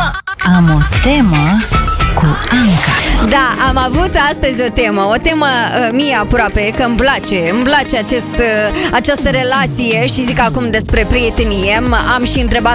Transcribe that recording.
Am o temă cu Anca. Da, am avut astăzi o temă mie aproape, că îmi place această relație și zic acum despre prietenie. Am și întrebat